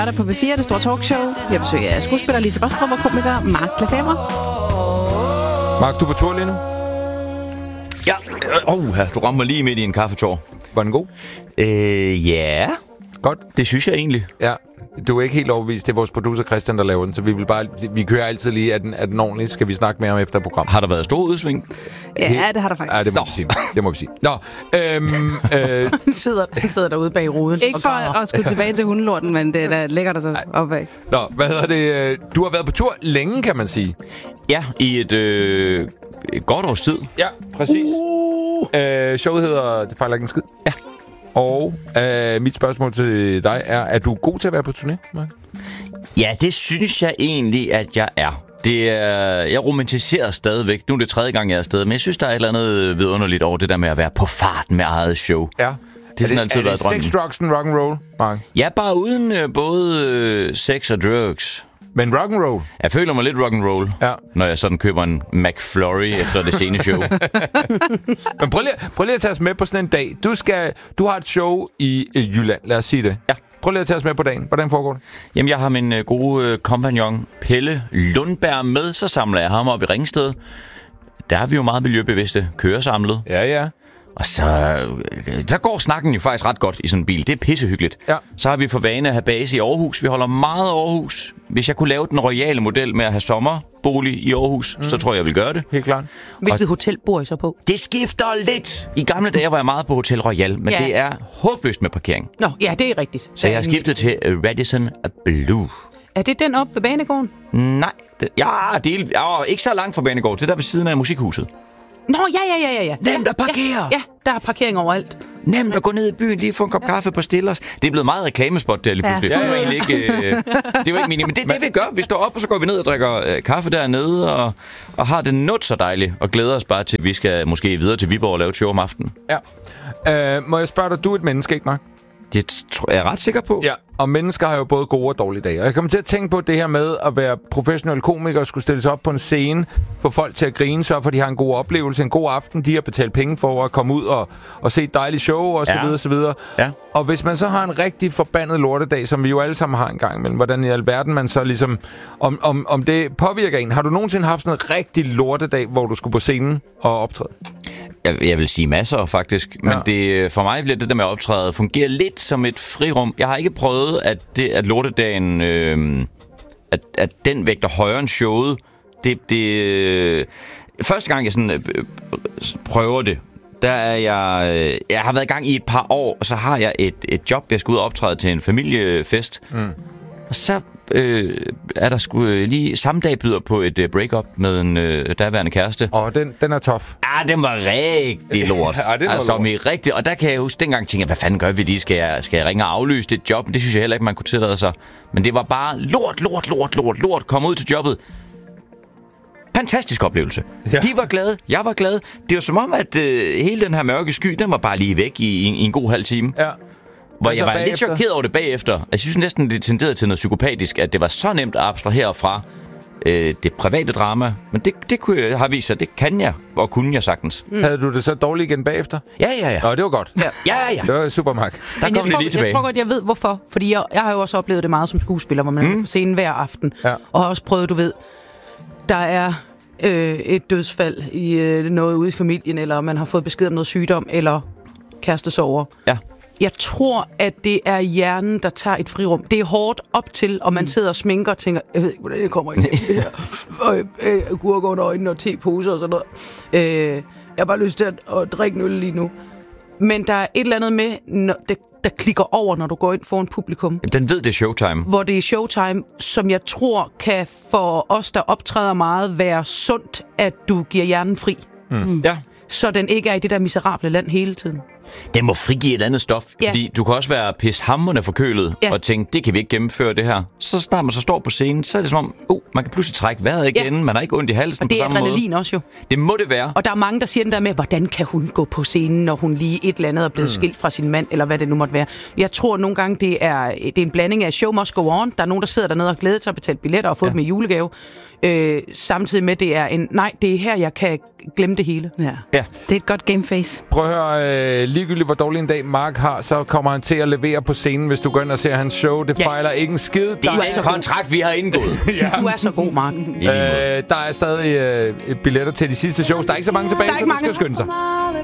Der på B4, det store talkshow. Jeg besøger skuespiller Lise Bostrup og komiker Mark Lefebvre. Mark, du er på tur lige nu? Ja, du rammer lige midt i en kaffetår. Var den god? Ja. Godt. Det synes jeg egentlig. Ja, du er ikke helt overbevist. Det er vores producer Christian, der laver den, så vi kører altid lige, er den ordentlig. Skal vi snakke mere om efter program? Har der været stor udsving? Ja, det har der faktisk. Ja, det må vi sige. Nå, Han sidder derude bag ruden. Ikke for at skulle tilbage til hundelorten, men det er da lækkert at så opad. Nå, hvad hedder det? Du har været på tur længe, kan man sige. Ja, i et godt års tid. Ja, præcis. Showet hedder Det fejler ikke en skid. Ja. Og mit spørgsmål til dig er du god til at være på turné, Mark? Ja, det synes jeg egentlig, at jeg er. Jeg romantiserer stadigvæk. Nu er det 3. gang, jeg er afsted, men jeg synes, der er et eller andet vidunderligt over det der med at være på farten med eget show. Ja. Det har sådan altid været drømmen. Sex, drugs and rock and roll, Mark? Ja, bare uden både sex og drugs. Men rock and roll? Jeg føler mig lidt rock and roll, når jeg sådan køber en McFlurry efter det sene show. Men prøv lige at tage os med på sådan en dag. Du har et show i Jylland, lad os sige det. Ja. Prøv lige at tage os med på dagen. Hvordan foregår det? Jamen, jeg har min gode kompagnon Pelle Lundberg med, så samler jeg ham op i Ringsted. Der er vi jo meget miljøbevidste, køresamlet. Ja. Og så går snakken jo faktisk ret godt i sådan en bil. Det er pissehyggeligt. Ja. Så har vi for vane at have base i Aarhus. Vi holder meget Aarhus. Hvis jeg kunne lave den royale model med at have sommerbolig i Aarhus, så tror jeg vil gøre det. Helt klart. Hvilket hotel bor I så på? Det skifter lidt. I gamle dage var jeg meget på Hotel Royal, men det er håbløst med parkering. Nå, ja, det er rigtigt. Så jeg har skiftet til Radisson Blue. Er det den op ved banegården? Nej, ikke så langt fra banegården. Det er der ved siden af musikhuset. Nå, ja. Nemt at parkere. Ja, der er parkering overalt. Nemt at gå ned i byen, lige få en kop kaffe på Stillers. Det er blevet meget reklamespot der lige pludselig. Ja. Det var egentlig ikke, det var ikke meningen, men det er det, vi gør. Vi står op, og så går vi ned og drikker kaffe dernede, og har det not så dejligt, og glæder os bare til, at vi skal måske videre til Viborg og lave et show om aftenen. Ja. Må jeg spørge dig, du er et menneske, ikke, Mark? Det er jeg ret sikker på. Ja, og mennesker har jo både gode og dårlige dage. Og jeg kommer til at tænke på det her med at være professionel komiker og skulle stille sig op på en scene, få folk til at grine, sørge for, at de har en god oplevelse, en god aften, de har betalt penge for at komme ud og se et dejligt show, og så videre. Ja. Og hvis man så har en rigtig forbandet lortedag, som vi jo alle sammen har en gang imellem, hvordan i alverden man så ligesom, om det påvirker en. Har du nogensinde haft en rigtig lortedag, hvor du skulle på scenen og optræde? Jeg vil sige masser, faktisk. Men for mig bliver det der med at optræde fungere lidt som et frirum. Jeg har ikke prøvet, at lortedagen, at den vægter højere end showet. Første gang, jeg sådan prøver det, der er jeg har været i gang i et par år, og så har jeg et job, jeg skal ud og optræde til en familiefest. Og så er der sgu lige samme dag byder på et break-up med en daværende kæreste. Og den er tough. Ja, den var rigtig lort. Rigtig, og der kan jeg huske, dengang tænkte jeg, hvad fanden gør vi lige? Skal jeg ringe og aflyse det job? Men det synes jeg heller ikke, man kunne tillade sig. Men det var bare lort. Kom ud til jobbet. Fantastisk oplevelse. Ja. De var glade, jeg var glad. Det var som om, at hele den her mørke sky, den var bare lige væk i en god halv time. Ja. Hvor jeg var lidt chokeret over det bagefter. Jeg synes næsten, det tenderede til noget psykopatisk, at det var så nemt at abstrahere fra det private drama. Men det kunne jeg have vist sig, det kan jeg, og kunne jeg sagtens. Havde du det så dårligt igen bagefter? Ja. Nå, det var godt. Ja. Det var super, Mark. Der kom det lige tilbage. Jeg tror godt, jeg ved hvorfor. Fordi jeg har jo også oplevet det meget som skuespiller, hvor man er på scenen hver aften. Ja. Og har også prøvet, du ved, der er et dødsfald i noget ude i familien, eller man har fået besked om noget sygdom, eller kærestesorger. Ja. Jeg tror, at det er hjernen, der tager et frirum. Det er hårdt op til, og man sidder og sminker og tænker, jeg ved ikke, hvordan jeg kommer igennem det her. Og gurker under øjnene og teposer og sådan noget. Jeg har bare lyst til at drikke en øl lige nu. Men der er et eller andet med, der klikker over, når du går ind foran publikum. Den ved, det er showtime. Hvor det er showtime, som jeg tror kan for os, der optræder meget, være sundt, at du giver hjernen fri. Ja. Så den ikke er i det der miserable land hele tiden. Den må frigive et andet stof, fordi du kan også være pishamrende forkølet og tænke, det kan vi ikke gennemføre det her. Så snart man så står på scenen, så er det som om, man kan pludselig trække vejret igen, man har ikke ondt i halsen på samme måde. Og det er adrenalin også jo. Det må det være. Og der er mange, der siger den der med, hvordan kan hun gå på scenen, når hun lige et eller andet er blevet skilt fra sin mand, eller hvad det nu måtte være. Jeg tror nogle gange, det er en blanding af show must go on. Der er nogen, der sidder dernede og glæder sig at betale billetter og få dem i julegave. Samtidig med, det er det er her, jeg kan glemme det hele. Ja. Det er et godt gameface. Prøv at høre, ligegyldigt hvor dårlig en dag Mark har, så kommer han til at levere på scenen, hvis du går ind og ser hans show. Det fejler ikke en skid. Det er den kontrakt, vi har indgået. Du er så god, Mark. Der er stadig billetter til de sidste shows. Der er ikke så mange tilbage, så du skal skynde sig.